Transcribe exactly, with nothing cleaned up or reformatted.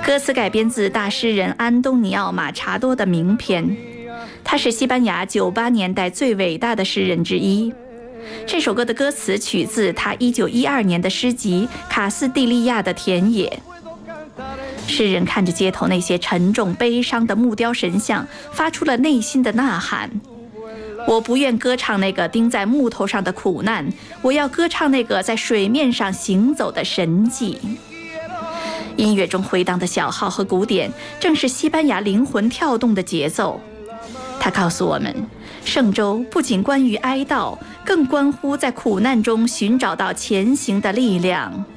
歌词改编自大诗人安东尼奥·马查多的名篇，他是西班牙九八年代最伟大的诗人之一。这首歌的歌词取自他一九一二年的诗集《卡斯蒂利亚的田野》。诗人看着街头那些沉重悲伤的木雕神像，发出了内心的呐喊：我不愿歌唱那个钉在木头上的苦难，我要歌唱那个在水面上行走的神迹。音乐中回荡的小号和鼓点，正是西班牙灵魂跳动的节奏。它告诉我们，圣周不仅关于哀悼，更关乎在苦难中寻找到前行的力量。